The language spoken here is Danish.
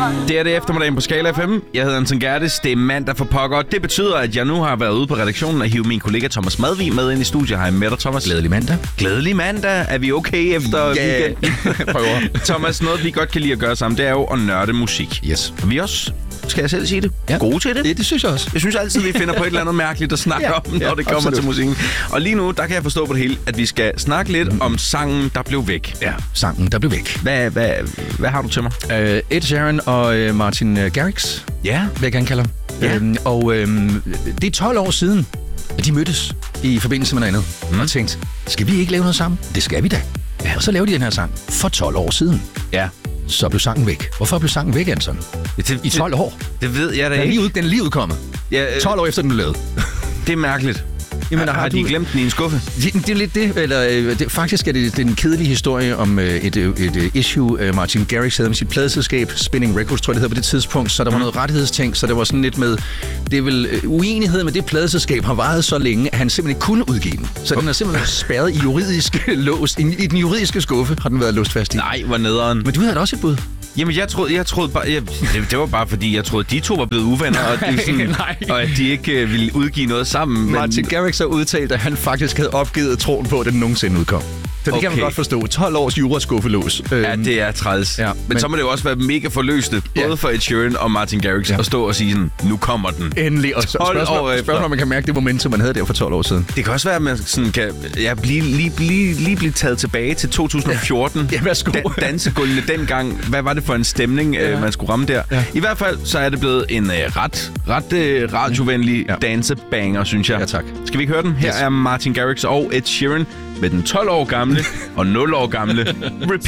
Det er det eftermiddagen på Skala FM. Jeg hedder Anton Gerdes. Det er mandag for pokker. Det betyder, at jeg nu har været ude på redaktionen og hive min kollega Thomas Madvig med ind i studiet. Hej med dig, Thomas. Glædelig mandag. Glædelig mandag. Er vi okay efter weekenden? Prøver. Thomas, noget vi godt kan lide at gøre sammen, det er jo at nørde musik. Yes. Og vi er også, skal jeg selv sige det, gode til det. Det synes jeg også. Jeg synes altid, vi finder på et eller andet mærkeligt at snakke om, når det kommer til musikken. Og lige nu, der kan jeg forstå på det hele, at vi skal snakke lidt om sangen, der blev væk. Ja, sangen, der blev væk. Hvad har du til mig? Ed Sheeran og Martin Garrix, vil jeg gerne kalde ham. Det er 12 år siden, at de mødtes i forbindelse med noget andet. Og tænkte, skal vi ikke lave noget sammen? Det skal vi da. Ja. Og så lavede de den her sang for 12 år siden. Ja. Så blev sangen væk. Hvorfor blev sangen væk, Anton? I 12 år. Det ved jeg da ikke. Den er lige udkommet. 12 år efter den blev lavet. Det er mærkeligt. Jamen, har de glemt den i en skuffe? Det er lidt det. Eller, faktisk er det en kedelig historie om et issue, Martin Garrix havde med sit pladeselskab, Spinning Records, tror jeg det hedder på det tidspunkt. Så der var noget rettighedsting, så der var sådan lidt med... Det er vel uenighed med det pladeselskab har varet så længe, at han simpelthen ikke kunne udgive den. Så den er simpelthen spærret i juridisk lås. I den juridiske skuffe har den været låst fast i. Nej, hvor nederen. Men du havde da også et bud. Jamen, jeg troede bare... Det var bare, fordi jeg troede, de to var blevet uvenner, og, det sådan, og at de ikke ville udgive noget sammen. Martin Garrix har udtalt, at han faktisk havde opgivet troen på, at den nogensinde udkom. Så det kan man godt forstå. 12 års juraskuffelås. Ja, det er træls. Ja, men så må det jo også være mega forløsende, både for Ed Sheeran og Martin Garrix, at stå og sige sådan, nu kommer den. Endelig. Og spørgsmål, om man kan mærke det momentum, man havde der for 12 år siden. Det kan også være, at man sådan kan lige blive taget tilbage til 2014. Ja, værsgo. Dansegulvene dengang. Hvad var det for en stemning, man skulle ramme der? Ja. I hvert fald, så er det blevet en ret radiovenlig dansebanger, synes jeg. Ja, tak. Skal vi ikke høre den? Her er Martin Garrix og Ed Sheeran med den 12 år gamle og 0 år gamle Repeat.